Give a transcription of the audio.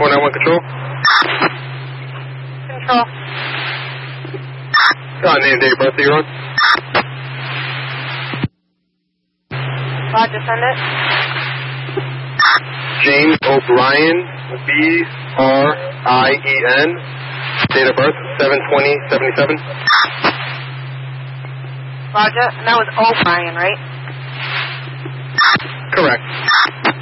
491 control. Control. Name and date of birth that you're on. Roger, send it. James O'Brien, B-R-I-E-N. Date of birth, 7/20/77. Roger, and that was O'Brien, right? Correct.